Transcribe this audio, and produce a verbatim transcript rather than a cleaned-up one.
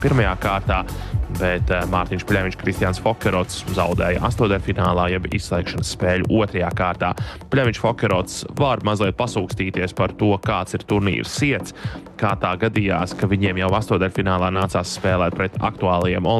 pirmajā kārtā, bet Mārtiņš Pļaviņš, Kristiāns Fokerots zaudēja astotdaļfinālā, jeb izslēgšanas spēļu otrajā kārtā. Pļaviņš Fokerots var mazliet pasūkstīties par to, kāds ir turnīrs siets, kā tā gadījās, ka viņiem jau astotdaļfinālā nācās spēlēt pret aktuālajiem